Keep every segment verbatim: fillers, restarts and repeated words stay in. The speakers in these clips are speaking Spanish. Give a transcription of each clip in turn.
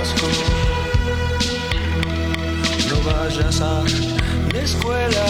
Damasco. No vayas a la escuela,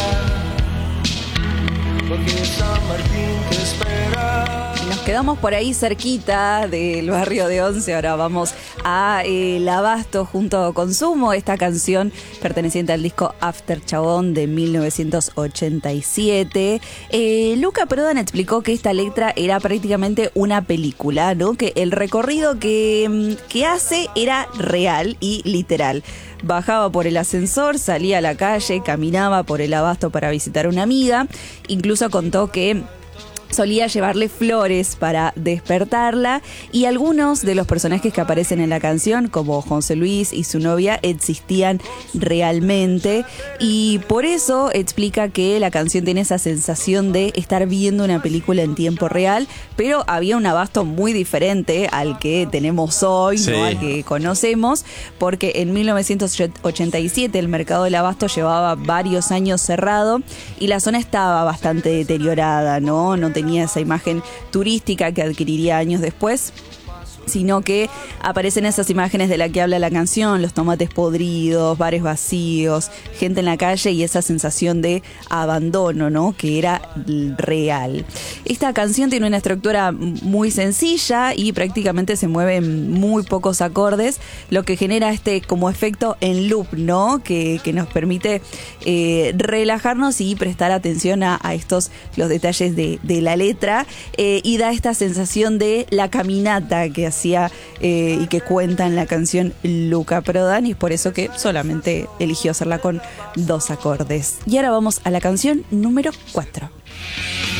porque San Martín te espera. Nos quedamos por ahí cerquita del barrio de Once. Ahora vamos a eh, El Abasto junto con Sumo, esta canción perteneciente al disco After Chabón de mil novecientos ochenta y siete. Eh, Luca Prodan explicó que esta letra era prácticamente una película, ¿no? Que el recorrido que, que hace era real y literal. Bajaba por el ascensor, salía a la calle, caminaba por el Abasto para visitar a una amiga. Incluso contó que solía llevarle flores para despertarla, y algunos de los personajes que aparecen en la canción, como José Luis y su novia, existían realmente, y por eso explica que la canción tiene esa sensación de estar viendo una película en tiempo real, pero había un Abasto muy diferente al que tenemos hoy, sí, ¿no? Al que conocemos, porque en mil novecientos ochenta y siete el mercado del Abasto llevaba varios años cerrado y la zona estaba bastante deteriorada, ¿no? No tenía tenía esa imagen turística que adquiriría años después, sino que aparecen esas imágenes de la que habla la canción, los tomates podridos, bares vacíos, gente en la calle y esa sensación de abandono, ¿no? Que era real. Esta canción tiene una estructura muy sencilla y prácticamente se mueve en muy pocos acordes, lo que genera este como efecto en loop, ¿no? Que, que nos permite eh, relajarnos y prestar atención a, a estos, los detalles de, de la letra, eh, y da esta sensación de la caminata que hacía eh, y que cuenta en la canción Luca Prodan, y es por eso que solamente eligió hacerla con dos acordes. Y ahora vamos a la canción número cuatro.